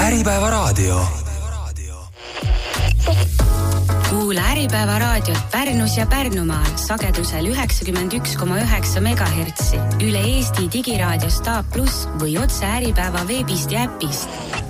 Äripäeva raadio. Kuula Äripäeva raadiot Pärnus ja Pärnumaal sagedusel 91,9 MHz, üle Eesti digiraadios Staab Plus või otse Äripäeva veebist ja äpist.